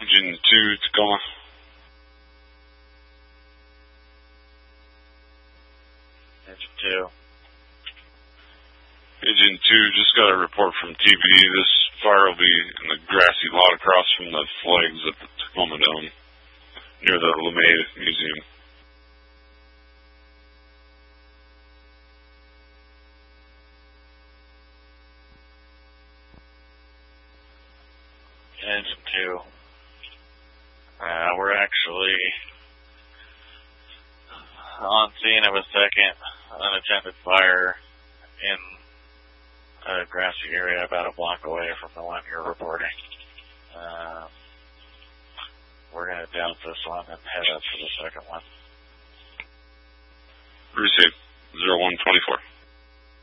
Agent 2, Tacoma. Agent 2. Agent 2 just got a report from TV. This fire will be in the grassy lot across from the flags at the Tacoma Dome, near the LeMay Museum. Agent 2. We're actually on scene of a second unattended fire in a grassy area about a block away from the one you're reporting. We're going to down this one and head up to the second one. Receive 0124.